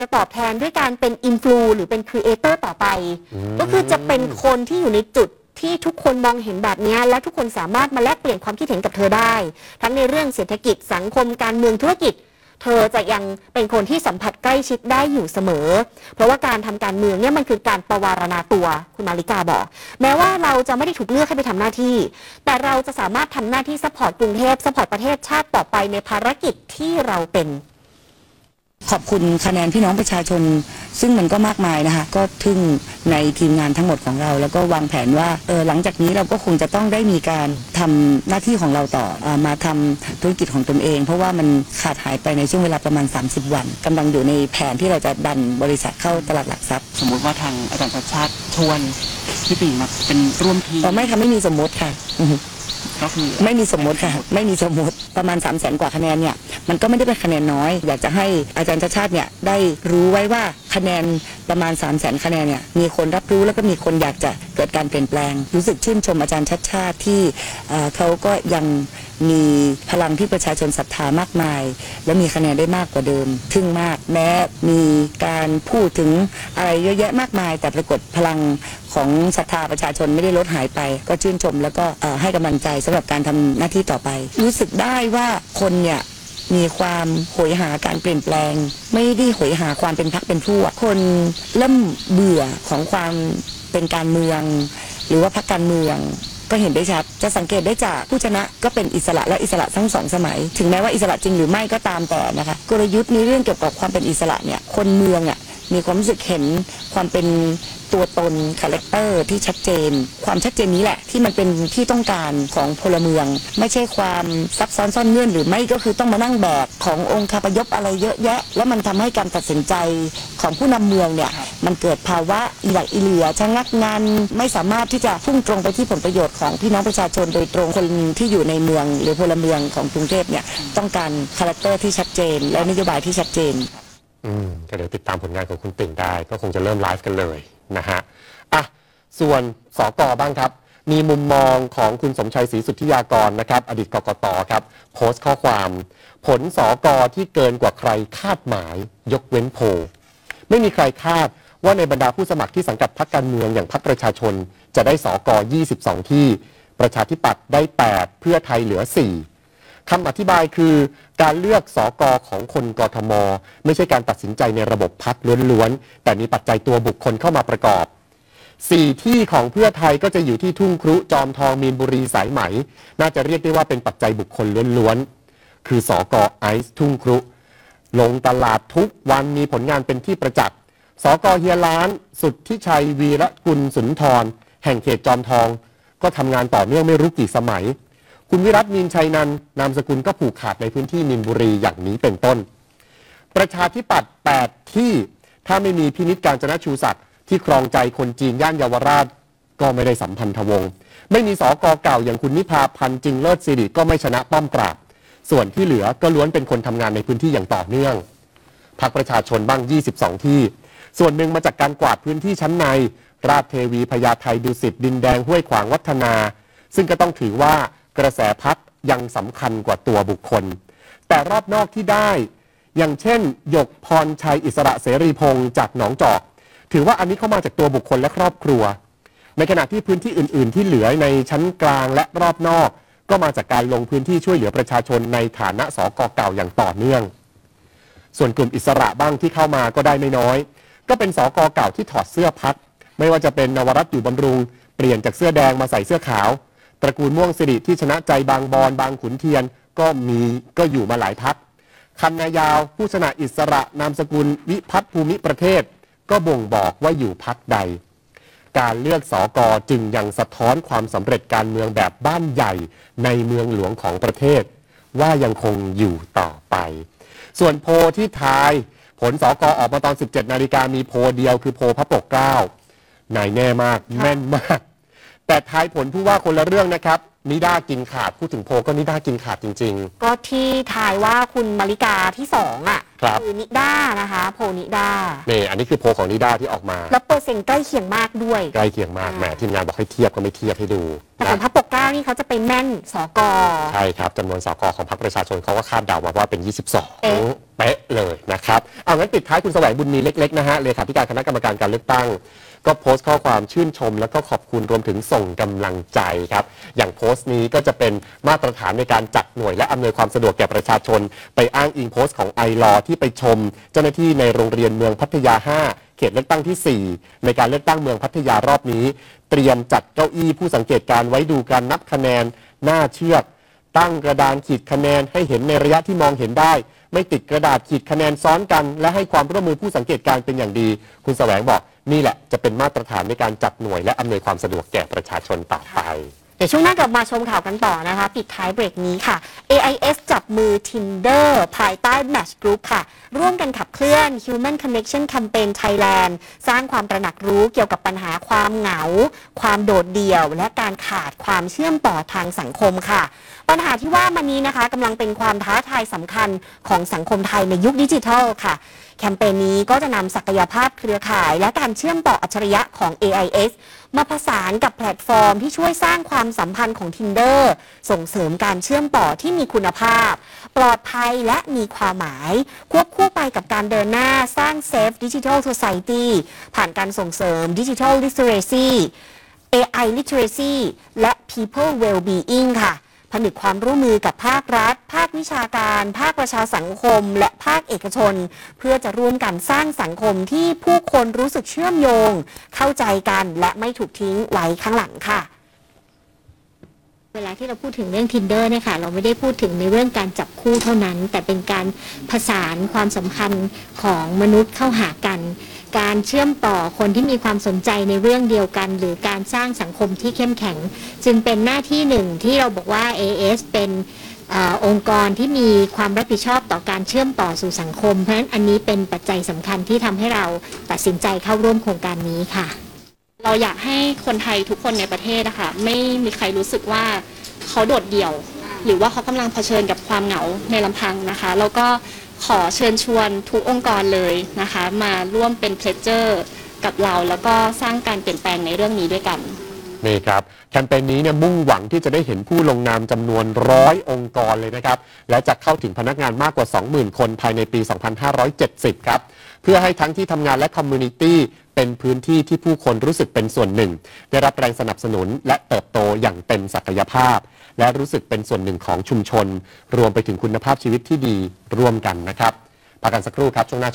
จะตอบแทนด้วยการเป็นอินฟลูหรือเป็นครีเอเตอร์ต่อไปก็คือจะเป็นคนที่อยู่ในจุดที่ทุกคนมองเห็นแบบนี้และทุกคนสามารถมาแลกเปลี่ยนความคิดเห็นกับเธอได้ทั้งในเรื่องเศรษฐกิจสังคมการเมืองธุรกิจเธอจะยังเป็นคนที่สัมผัสใกล้ชิดได้อยู่เสมอเพราะว่าการทำการเมืองเนี่ยมันคือการประวารณาตัวคุณมาริกาบอกแม้ว่าเราจะไม่ได้ถูกเลือกให้ไปทำหน้าที่แต่เราจะสามารถทำหน้าที่ซัพพอร์ตกรุงเทพซัพพอร์ตประเทศชาติต่อไปในภารกิจที่เราเป็นขอบคุณคะแนนพี่น้องประชาชนซึ่งมันก็มากมายนะคะก็ทึ่งในทีมงานทั้งหมดของเราแล้วก็วางแผนว่าหลังจากนี้เราก็คงจะต้องได้มีการทำหน้าที่ของเราต่อมาทำธุรกิจของตนเองเพราะว่ามันขาดหายไปในช่วงเวลาประมาณ30วันกำลังอยู่ในแผนที่เราจะดันบริษัทเข้าตลาดหลักทรัพย์สมมุติว่าทางอาจารย์ชัชชาติชวนพี่ปิ่งมาเป็นร่วมทีมไม่ค่ะไม่มีสมมติค่ะก็คือไม่มีสมมติค่ะไม่มีสมมติประมาณ300,000 กว่าคะแนนเนี่ยมันก็ไม่ได้เป็นคะแนนน้อยอยากจะให้อาจารย์ชัชชาติเนี่ยได้รู้ไว้ว่าคะแนนประมาณ300,000 คะแนนเนี่ยมีคนรับรู้แล้วก็มีคนอยากจะเกิดการเปลี่ยนแปลงรู้สึกชื่นชมอาจารย์ชัชชาติที่เขาก็ยังมีพลังที่ประชาชนศรัทธามากมายและมีคะแนนได้มากกว่าเดิมทึ่งมากแม้มีการพูดถึงอะไรเยอะแยะมากมายแต่ปรากฏพลังของศรัทธาประชาชนไม่ได้ลดหายไปก็ชื่นชมแล้วก็ให้กำลังใจสำหรับการทำหน้าที่ต่อไปรู้สึกได้ว่าคนเนี่ยมีความโหยหาการเปลี่ยนแปลงไม่ได้โหยหาความเป็นพรรคเป็นพวกคนเริ่มเบื่อของความเป็นการเมืองหรือว่าพรรคการเมืองก็เห็นได้ชัดจะสังเกตได้จากผู้ชนะก็เป็นอิสระและอิสระทั้ง2 สมัยถึงแม้ว่าอิสระจริงหรือไม่ก็ตามแต่นะคะกลยุทธ์ในเรื่องเกี่ยวกับความเป็นอิสระเนี่ยคนเมืองมีความรู้สึกเห็นความเป็นตัวตนคาแรคเตอร์ที่ชัดเจนความชัดเจนนี้แหละที่มันเป็นที่ต้องการของพลเมืองไม่ใช่ความซับซ้อนซ่อนเงื่อนหรือไม่ก็คือต้องมานั่งแบกขององค์คาพยพอะไรเยอะแยะแล้วมันทำให้การตัดสินใจของผู้นำเมืองเนี่ยมันเกิดภาวะอีหลักอีเหลือชะงักงันไม่สามารถที่จะพุ่งตรงไปที่ผลประโยชน์ของพี่น้องประชาชนโดยตรงคนที่อยู่ในเมืองหรือพลเมืองของกรุงเทพเนี่ยต้องการคาแรคเตอร์ที่ชัดเจนและนโยบายที่ชัดเจนก็เดี๋ยวติดตามผลงานของคุณติ่งได้ก็คงจะเริ่มไลฟ์กันเลยนะฮะส่วนสก.บ้างครับมีมุมมองของคุณสมชัยศรีสุทธิยากรนะครับอดีตกกต.ครับโพสต์ข้อความผลสก.ที่เกินกว่าใครคาดหมายยกเว้นโพลไม่มีใครคาดว่าในบรรดาผู้สมัครที่สังกัดพรรคการเมืองอย่างพรรคประชาชนจะได้สก22 ที่ประชาธิปัตย์ได้8เพื่อไทยเหลือ4คำอธิบายคือการเลือกสก.ของคนกทมไม่ใช่การตัดสินใจในระบบพรรคล้วนๆแต่มีปัจจัยตัวบุคคลเข้ามาประกอบ4ที่ของเพื่อไทยก็จะอยู่ที่ทุ่งครุจอมทองมีนบุรีสายไหมน่าจะเรียกได้ว่าเป็นปัจจัยบุคคลล้วนๆคือสก.ไอซ์ทุ่งครุลงตลาดทุกวันมีผลงานเป็นที่ประจักษ์สก.เฮียล้านสุทธิชัยวีระกุลสุนทรแห่งเขตจอมทองก็ทำงานต่อเนื่องไม่รู้กี่สมัยคุณวิรัตมีนชัยนันท์นามสกุลก็ผูกขาดในพื้นที่มีนบุรีอย่างนี้เป็นต้นประชาธิปัตย์8ที่ถ้าไม่มีพินิจการจนชูศักดิ์ที่ครองใจคนจีนย่านเยาวราชก็ไม่ได้สัมพันธวงศ์ไม่มีสก.เก่าอย่างคุณนิพาพันธ์จึงเลิศสิริก็ไม่ชนะป้อมปราบส่วนที่เหลือก็ล้วนเป็นคนทำงานในพื้นที่อย่างต่อเนื่องพรรคประชาชนบ้าง22ที่ส่วนหนึ่งมาจากการกวาดพื้นที่ชั้นในราชเทวีพญาไทดุสิตดินแดงห้วยขวางวัฒนาซึ่งก็ต้องถือว่ากระแสพรรคยังสำคัญกว่าตัวบุคคลแต่รอบนอกที่ได้อย่างเช่นหยกพรชัยอิสระเสรีพงษ์จากหนองจอกถือว่าอันนี้เข้ามาจากตัวบุคคลและครอบครัวในขณะที่พื้นที่อื่นๆที่เหลือในชั้นกลางและรอบนอกก็มาจากการลงพื้นที่ช่วยเหลือประชาชนในฐานะสก.เก่าอย่างต่อเนื่องส่วนกลุ่มอิสระบ้างที่เข้ามาก็ได้ไม่น้อยก็เป็นสก.เก่าที่ถอดเสื้อพรรคไม่ว่าจะเป็นนวรัตน์อยู่บำรุงเปลี่ยนจากเสื้อแดงมาใส่เสื้อขาวตระกูลม่วงสิริที่ชนะใจบางบอนบางขุนเทียนก็อยู่มาหลายพรรคคำนายาวผู้ชนะอิสระนามสกุลวิพัฒน์ภูมิประเทศก็บ่งบอกว่าอยู่พรรคใดการเลือกสก.จึงยังสะท้อนความสำเร็จการเมืองแบบบ้านใหญ่ในเมืองหลวงของประเทศว่ายังคงอยู่ต่อไปส่วนโพลที่ทายผลสก.ออกมาตอน 17 นาฬิกามีโพลเดียวคือโพลพระปกเกล้านายแน่มากแม่นมากแต่ทายผลผู้ว่าคนละเรื่องนะครับนิด้ากินขาดพูดถึงโพลก็นิด้ากินขาดจริงๆก็ที่ทายว่าคุณมาริกาที่2คือนิด้านะคะโพนิด้านี่อันนี้คือโพลของนิด้าที่ออกมาแล้วเปอร์เซ็นต์ใกล้เคียงมากด้วยใกล้เคียงมากแหมทีมงานบอกให้เทียบก็ไม่เทียบให้ดูแต่ของพรรคปกเกล้านี่เขาจะไปแม่นสก. ใช่ครับจำนวนสก.ของพรรคประชาชนเขาก็คาดเดาว่าเป็น22 เป๊ะเลยนะครับเอางั้นปิดท้ายคุณแสวงบุญมีเล็กๆนะฮะเลขาธิการคณะกรรมการการเลือกตั้งก็โพสต์ข้อความชื่นชมแล้วก็ขอบคุณรวมถึงส่งกำลังใจครับอย่างโพสต์นี้ก็จะเป็นมาตรฐานในการจัดหน่วยและอำนวยความสะดวกแก่ประชาชนไปอ้างอิงโพสต์ของไอลอที่ไปชมเจ้าหน้าที่ในโรงเรียนเมืองพัทยา 5 เขตเลือกตั้งที่ 4 ในการเลือกตั้งเมืองพัทยารอบนี้เตรียมจัดเก้าอี้ผู้สังเกตการไว้ดูการนับคะแนนหน้าเชือกตั้งกระดานขีดคะแนนให้เห็นในระยะที่มองเห็นได้ไม่ติดกระดาษขีดคะแนนซ้อนกันและให้ความร่วมมือผู้สังเกตการเป็นอย่างดีคุณแสวงบอกนี่แหละจะเป็นมาตรฐานในการจัดหน่วยและอำนวยความสะดวกแก่ประชาชนต่อไปเดี๋ยวช่วงหน้ากลับมาชมข่าวกันต่อนะคะปิดท้ายเบรกนี้ค่ะ AIS จับมือ Tinder ภายใต้ Match Group ค่ะร่วมกันขับเคลื่อน Human Connection Campaign Thailand สร้างความตระหนักรู้เกี่ยวกับปัญหาความเหงาความโดดเดี่ยวและการขาดความเชื่อมต่อทางสังคมค่ะปัญหาที่ว่ามานี้นะคะกำลังเป็นความท้าทายสำคัญของสังคมไทยในยุคดิจิทัลค่ะแคมเปญนี้ก็จะนำศักยภาพเครือข่ายและการเชื่อมต่ออัจฉริยะของ AIS มาผสานกับแพลตฟอร์มที่ช่วยสร้างความสัมพันธ์ของ Tinder ส่งเสริมการเชื่อมต่อที่มีคุณภาพปลอดภัยและมีความหมายควบคู่ไปกับการเดินหน้าสร้าง Safe Digital Society ผ่านการส่งเสริม Digital Literacy AI Literacy และ People Well-being ค่ะผนึกความร่วมมือกับภาครัฐภาควิชาการภาคประชาสังคมและภาคเอกชนเพื่อจะร่วมกันสร้างสังคมที่ผู้คนรู้สึกเชื่อมโยงเข้าใจกันและไม่ถูกทิ้งไว้ข้างหลังค่ะเวลาที่เราพูดถึงเรื่อง Tinder เนี่ยค่ะเราไม่ได้พูดถึงในเรื่องการจับคู่เท่านั้นแต่เป็นการผสานความสัมพันธ์ของมนุษย์เข้าหากันการเชื่อมต่อคนที่มีความสนใจในเรื่องเดียวกันหรือการสร้างสังคมที่เข้มแข็งจึงเป็นหน้าที่หนึ่งที่เราบอกว่า AIS เป็นองค์กรที่มีความรับผิดชอบต่อการเชื่อมต่อสู่สังคมเพราะฉะนั้นอันนี้เป็นปัจจัยสำคัญที่ทำให้เราตัดสินใจเข้าร่วมโครงการนี้ค่ะเราอยากให้คนไทยทุกคนในประเทศนะคะไม่มีใครรู้สึกว่าเขาโดดเดี่ยวหรือว่าเขากำลังเผชิญกับความเหงาในลำพังนะคะแล้วก็ขอเชิญชวนทุกองค์กรเลยนะคะมาร่วมเป็นเพลเจอร์กับเราแล้วก็สร้างการเปลี่ยนแปลงในเรื่องนี้ด้วยกันนี่ครับแคมเปญนี้เนี่ยมุ่งหวังที่จะได้เห็นผู้ลงนามจำนวน100 องค์กรเลยนะครับและจะเข้าถึงพนักงานมากกว่า 20,000 คนภายในปี 2570 ครับเพื่อให้ทั้งที่ทำงานและคอมมูนิตี้เป็นพื้นที่ที่ผู้คนรู้สึกเป็นส่วนหนึ่งได้รับแรงสนับสนุนและเติบโตอย่างเต็มศักยภาพและรู้สึกเป็นส่วนหนึ่งของชุมชนรวมไปถึงคุณภาพชีวิตที่ดีร่วมกันนะครับพักกันสักครู่ครับช่วงหน้า